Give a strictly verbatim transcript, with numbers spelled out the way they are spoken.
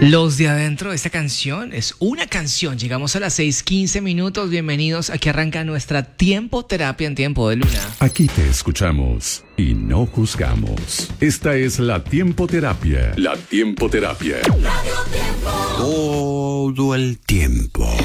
Los de adentro, esta canción es una canción. Llegamos a las seis quince minutos. Bienvenidos. Aquí arranca nuestra Tiempo Terapia en Tiempo de Luna. Aquí te escuchamos y no juzgamos. Esta es la Tiempo Terapia. La Tiempo Terapia. Todo el tiempo.